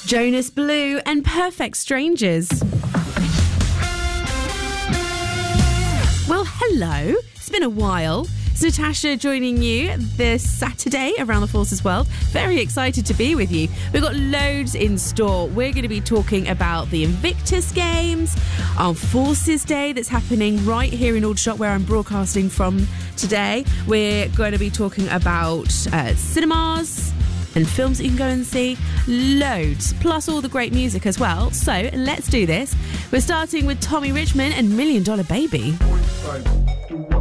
Jonas Blue and Perfect Strangers. Well, hello. It's been a while. It's Natasha joining you this Saturday around the Forces World. Very excited to be with you. We've got loads in store. We're going to be talking about the Invictus Games, our Forces Day that's happening right here in Aldershot, where I'm broadcasting from today. We're going to be talking about cinemas and films that you can go and see. Loads. Plus all the great music as well. So let's do this. We're starting with Tommy Richmond and $1 Million Baby.